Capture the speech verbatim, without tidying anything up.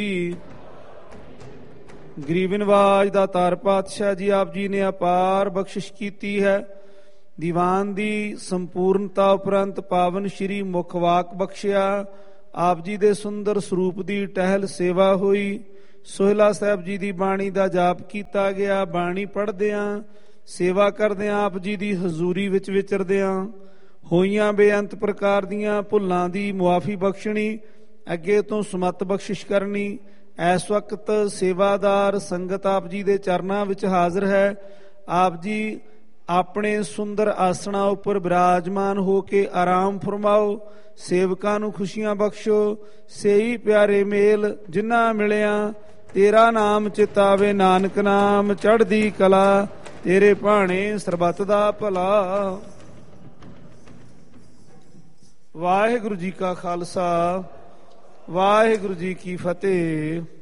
ਗਰੀਬ ਨਵਾਜ ਦਾ ਤਾਰ ਪਾਤਸ਼ਾਹ ਜੀ ਆਪ ਜੀ ਨੇ ਅਪਾਰ ਬਖਸ਼ਿਸ਼ ਕੀਤੀ ਹੈ। ਦੀਵਾਨ ਦੀ ਸੰਪੂਰਨਤਾ ਉਪਰੰਤ ਪਾਵਨ ਸ਼੍ਰੀ ਮੁਖ ਵਾਕ ਬਖਸ਼ਿਆ। ਆਪ ਜੀ ਦੇ ਸੁੰਦਰ ਸਰੂਪ ਦੀ ਟਹਿਲ ਸੇਵਾ ਹੋਈ। ਸੋਹਿਲਾ ਸਾਹਿਬ ਜੀ ਦੀ ਬਾਣੀ ਦਾ ਜਾਪ ਕੀਤਾ ਗਿਆ। ਬਾਣੀ ਪੜ੍ਹਦਿਆਂ ਸੇਵਾ ਕਰਦਿਆਂ ਆਪ ਜੀ ਦੀ ਹਜ਼ੂਰੀ ਵਿੱਚ ਵਿਚਰਦਿਆਂ ਹੋਈਆਂ ਬੇਅੰਤ ਪ੍ਰਕਾਰ ਦੀਆਂ ਭੁੱਲਾਂ ਦੀ ਮੁਆਫੀ ਬਖਸ਼ਣੀ, ਅੱਗੇ ਤੋਂ ਸਮੱਤ ਬਖਸ਼ਿਸ਼ ਕਰਨੀ। ਇਸ ਵਕਤ ਸੇਵਾਦਾਰ ਸੰਗਤ ਆਪ ਜੀ ਦੇ ਚਰਨਾਂ ਵਿੱਚ ਹਾਜ਼ਰ ਹੈ। ਆਪ ਜੀ ਆਪਣੇ ਸੁੰਦਰ ਆਸਣਾ ਉੱਪਰ ਬਿਰਾਜਮਾਨ ਹੋ ਕੇ ਆਰਾਮ ਫਰਮਾਓ। ਸੇਵਕਾਂ ਨੂੰ ਖੁਸ਼ੀਆਂ ਬਖਸ਼ੋ। ਸੇਈ ਪਿਆਰੇ ਮੇਲ ਜਿਨ੍ਹਾਂ ਮਿਲਿਆ, ਤੇਰਾ ਨਾਮ ਚਿਤਾਵੇ ਨਾਨਕ ਨਾਮ ਚੜ੍ਹਦੀ ਕਲਾ, ਤੇਰੇ ਭਾਣੇ ਸਰਬੱਤ ਦਾ ਭਲਾ। ਵਾਹਿਗੁਰੂ ਜੀ ਕਾ ਖਾਲਸਾ, ਵਾਹਿਗੁਰੂ ਜੀ ਕੀ ਫਤਿਹ।